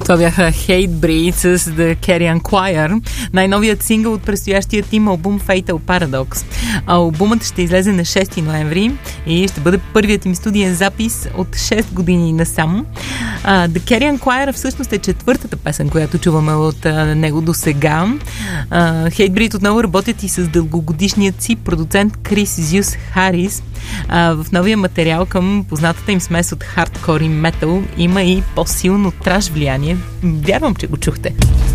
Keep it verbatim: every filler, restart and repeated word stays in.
Това бяха Hatebreed с The Carrion Choir, най-новият сингъл от предстоящият им албум Fatal Paradox. Албумът ще излезе на шести ноември и ще бъде първият им студиен запис от шест години насам. Uh, The Carrion Choir всъщност е четвъртата песен, която чуваме от uh, него до сега. Uh, Hatebreed отново работят и с дългогодишният си продуцент Крис Зюс Харис. Uh, в новия материал към познатата им смес от хардкор и метал има и по-силно траш влияние. Вярвам, че го чухте.